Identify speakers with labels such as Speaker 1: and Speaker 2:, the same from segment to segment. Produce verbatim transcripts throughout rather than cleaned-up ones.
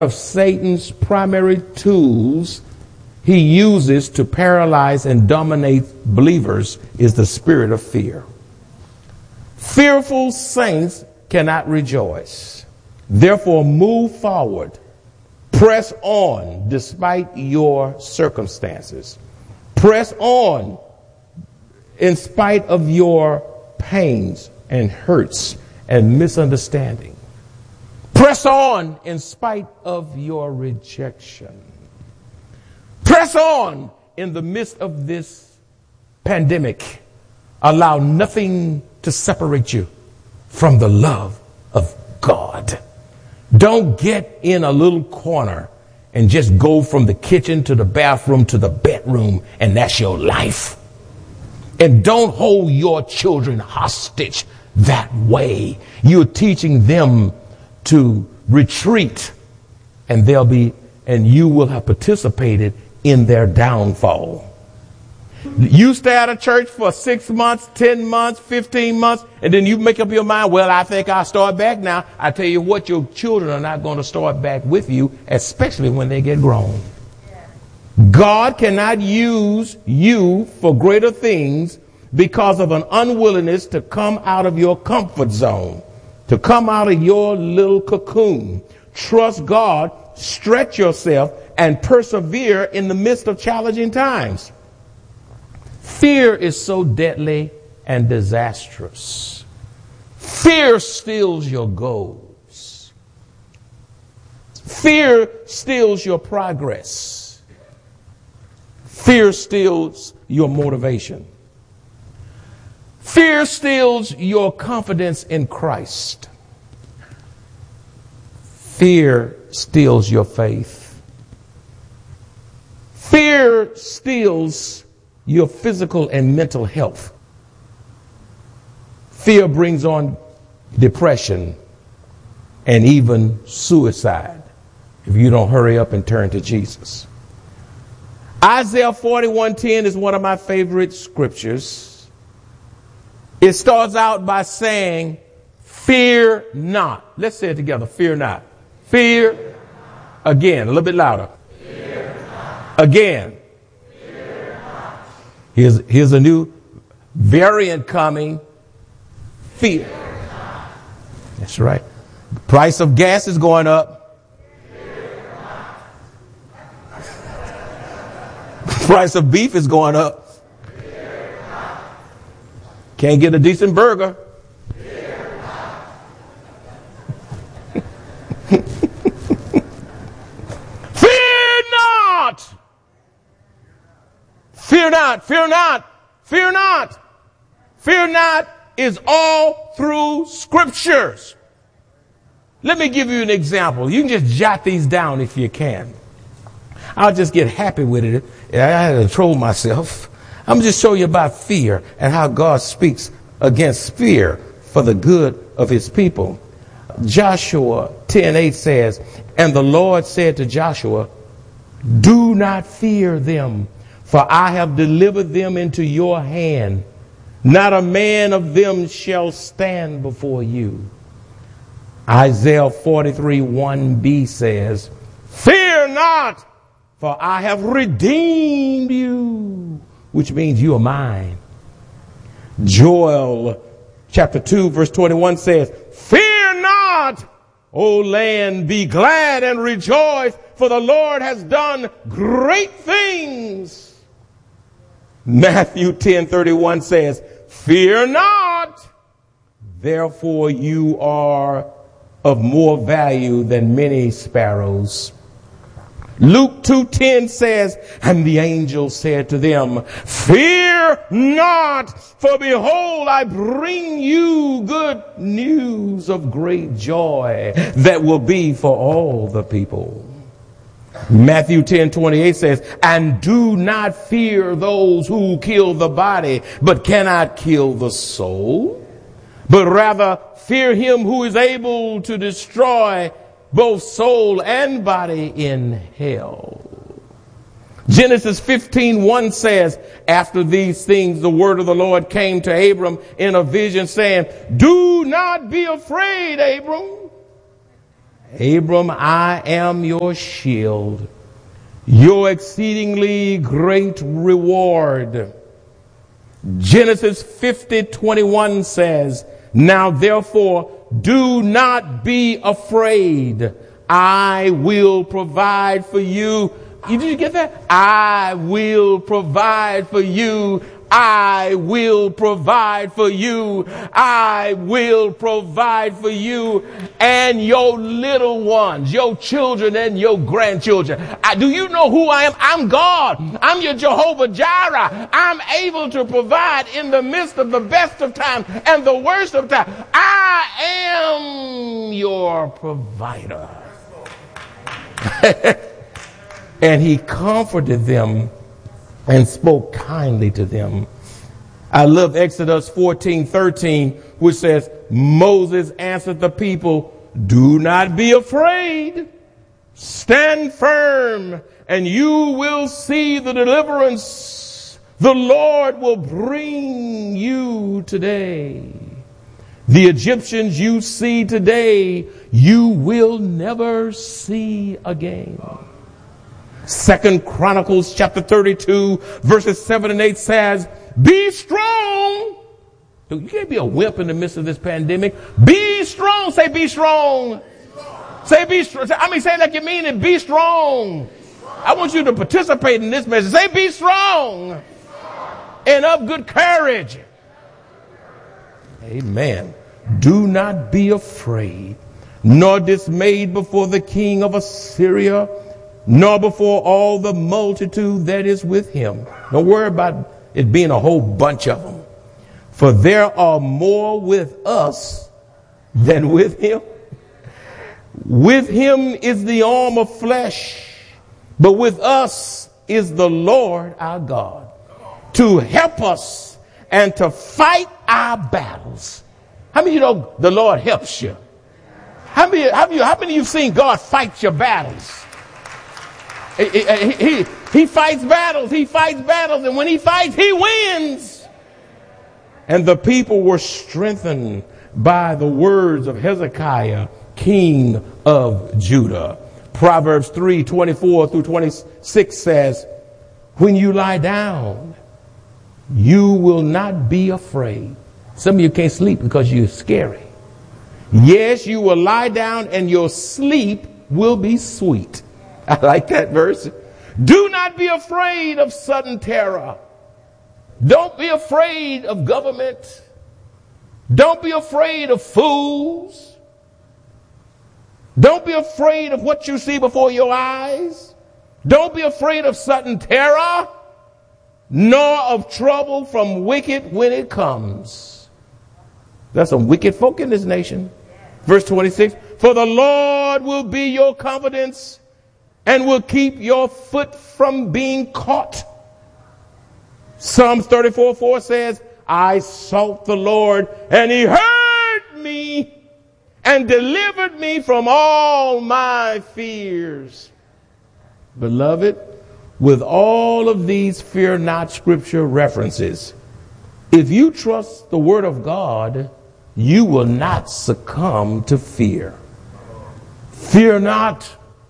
Speaker 1: of Satan's primary tools he uses to paralyze and dominate believers is the spirit of fear. Fearful saints cannot rejoice. Therefore, move forward. Press on despite your circumstances. Press on in spite of your pains and hurts and misunderstanding. Press on in spite of your rejection. Press on in the midst of this pandemic. Allow nothing to separate you from the love of God. Don't get in a little corner and just go from the kitchen to the bathroom to the bedroom and that's your life. And don't hold your children hostage that way. You're teaching them to retreat, and they'll be, and you will have participated in their downfall. You stay out of church for six months, ten months, fifteen months, and then you make up your mind, well, I think I'll start back now. I tell you what, your children are not going to start back with you, especially when they get grown. God cannot use you for greater things because of an unwillingness to come out of your comfort zone, to come out of your little cocoon. Trust God, stretch yourself, and persevere in the midst of challenging times. Fear is so deadly and disastrous. Fear steals your goals. Fear steals your progress. Fear steals your motivation. Fear steals your confidence in Christ. Fear steals your faith. Fear steals your physical and mental health. Fear brings on depression and even suicide if you don't hurry up and turn to Jesus. Isaiah forty-one ten is one of my favorite scriptures. It starts out by saying, fear not. Let's say it together. Fear not. Fear. Fear not. Again, a little bit louder. Fear not. Again. Fear not. Here's, here's a new variant coming. Fear. Fear not. That's right. The price of gas is going up. Fear not. The price of beef is going up. Can't get a decent burger. Fear not. Fear not. Fear not. Fear not. Fear not is all through scriptures. Let me give you an example. You can just jot these down if you can. I'll just get happy with it. I had to control myself. I'm just showing you about fear and how God speaks against fear for the good of his people. Joshua ten eight says, and the Lord said to Joshua, do not fear them, for I have delivered them into your hand. Not a man of them shall stand before you. Isaiah forty-three one b says, fear not, for I have redeemed you, which means you are mine. Joel chapter two verse twenty-one says, fear not, O land, be glad and rejoice, for the Lord has done great things. Matthew ten thirty-one says, fear not, therefore you are of more value than many sparrows. Luke two ten says, and the angel said to them, fear not, for behold, I bring you good news of great joy that will be for all the people. Matthew ten twenty-eight says, and do not fear those who kill the body, but cannot kill the soul, but rather fear him who is able to destroy both soul and body in hell. Genesis fifteen one says, after these things, the word of the Lord came to Abram in a vision saying, do not be afraid, Abram. Abram, I am your shield, your exceedingly great reward. Genesis fifty twenty-one says, now therefore do not be afraid. I will provide for you. Did you get that? I will provide for you. I will provide for you. I will provide for you and your little ones, your children and your grandchildren. I, do you know who I am? I'm God. I'm your Jehovah Jireh. I'm able to provide in the midst of the best of times and the worst of times. I am your provider. And he comforted them and spoke kindly to them. I love Exodus fourteen thirteen, which says, Moses answered the people, do not be afraid. Stand firm, and you will see the deliverance the Lord will bring you today. The Egyptians you see today, you will never see again. Second Chronicles chapter thirty-two, verses seven and eight says, be strong. You can't be a wimp in the midst of this pandemic. Be strong. Say, be strong. Be strong. Say, be strong. I mean, say it like you mean it. Be strong. Be strong. I want you to participate in this message. Say, be strong. Be strong. And of good courage. Amen. Do not be afraid, nor dismayed before the king of Assyria, nor before all the multitude that is with him. Don't worry about it being a whole bunch of them. For there are more with us than with him. With him is the arm of flesh, but with us is the Lord our God, to help us and to fight our battles. How many of you know the Lord helps you? How many, how many, how many of you seen God fight your battles? He, he, he, he fights battles. He fights battles. And when he fights, he wins. And the people were strengthened by the words of Hezekiah, king of Judah. Proverbs three twenty-four through twenty-six says, when you lie down, you will not be afraid. Some of you can't sleep because you're scary. Yes, you will lie down and your sleep will be sweet. I like that verse. Do not be afraid of sudden terror. Don't be afraid of government. Don't be afraid of fools. Don't be afraid of what you see before your eyes. Don't be afraid of sudden terror, nor of trouble from wicked when it comes. There's some wicked folk in this nation. Verse twenty-six, for the Lord will be your confidence and will keep your foot from being caught. Psalms thirty-four four says, I sought the Lord and he heard me and delivered me from all my fears. Beloved, with all of these fear not scripture references, if you trust the word of God, you will not succumb to fear. Fear not.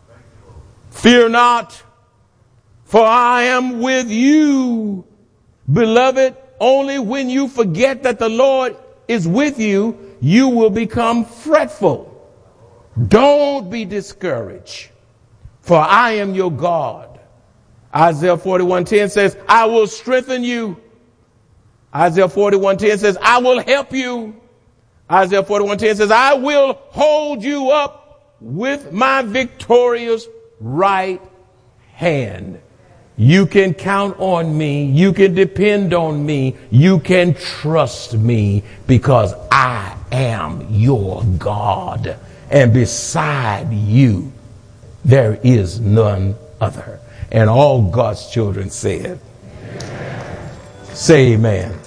Speaker 1: Fear not, for I am with you. Beloved, only when you forget that the Lord is with you, you will become fretful. Don't be discouraged, for I am your God. Isaiah forty-one ten says, I will strengthen you. Isaiah forty-one ten says, I will help you. Isaiah forty-one ten says, I will hold you up with my victorious right hand. You can count on me. You can depend on me. You can trust me because I am your God. And beside you, there is none other. And all God's children said, amen. Say amen.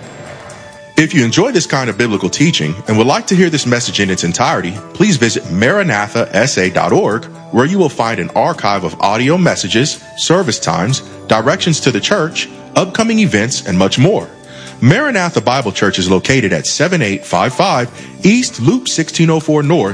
Speaker 2: If you enjoy this kind of biblical teaching and would like to hear this message in its entirety, please visit maranatha s a dot org, where you will find an archive of audio messages, service times, directions to the church, upcoming events, and much more. Maranatha Bible Church is located at seventy-eight fifty-five East Loop sixteen oh four North,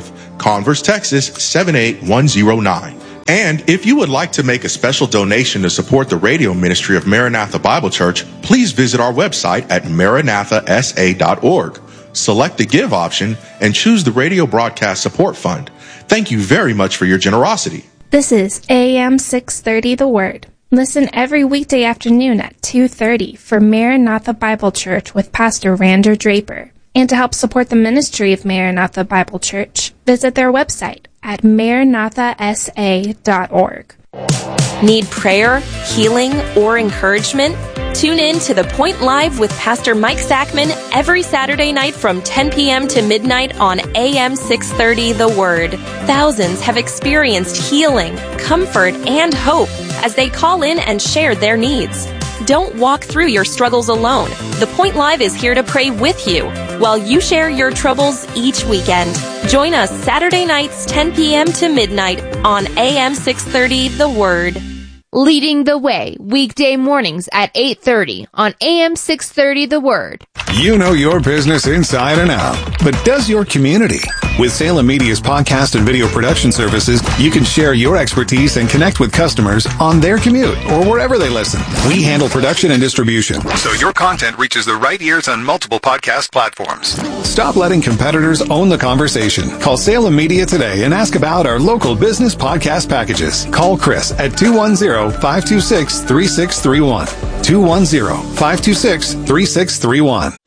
Speaker 2: Converse, Texas seven eight one zero nine. And if you would like to make a special donation to support the radio ministry of Maranatha Bible Church, please visit our website at maranatha s a dot org. Select the Give option and choose the Radio Broadcast Support Fund. Thank you very much for your generosity.
Speaker 3: This is A M six thirty The Word. Listen every weekday afternoon at two thirty for Maranatha Bible Church with Pastor Rander Draper. And to help support the ministry of Maranatha Bible Church, visit their website at maranatha s a dot org.
Speaker 4: Need prayer, healing, or encouragement? Tune in to The Point Live with Pastor Mike Sackman every Saturday night from ten p.m. to midnight on A M six thirty The Word. Thousands have experienced healing, comfort, and hope as they call in and share their needs. Don't walk through your struggles alone. The Point Live is here to pray with you while you share your troubles each weekend. Join us Saturday nights ten p.m. to midnight on A M six thirty The Word.
Speaker 5: Leading the Way, weekday mornings at eight thirty on A M six thirty The Word.
Speaker 6: You know your business inside and out, but does your community? With Salem Media's podcast and video production services, you can share your expertise and connect with customers on their commute or wherever they listen. We handle production and distribution, so your content reaches the right ears on multiple podcast platforms. Stop letting competitors own the conversation. Call Salem Media today and ask about our local business podcast packages. Call Chris at two one zero, five two six, three six three one. two one zero, five two six, three six three one.